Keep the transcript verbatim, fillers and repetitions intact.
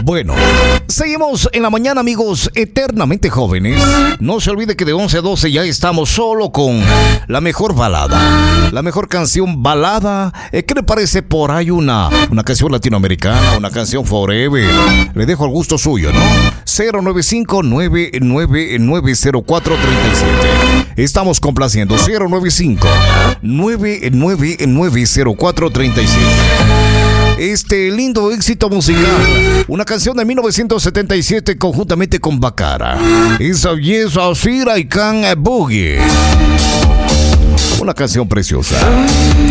Bueno, seguimos en la mañana, amigos, eternamente jóvenes. No se olvide que de once a doce ya estamos solo con la mejor balada, la mejor canción balada. Eh, ¿Qué le parece por ahí una, una canción latinoamericana, una canción forever? Le dejo al gusto suyo, ¿no? cero nueve cinco, nueve nueve nueve, cero cuatro tres siete. Estamos complaciendo. cero nueve cinco, nueve nueve nueve, cero cuatro tres siete. Este lindo éxito musical, una canción de mil novecientos setenta y siete conjuntamente con Bacara. Esa Yes Afira y Can Boogie. Una canción preciosa.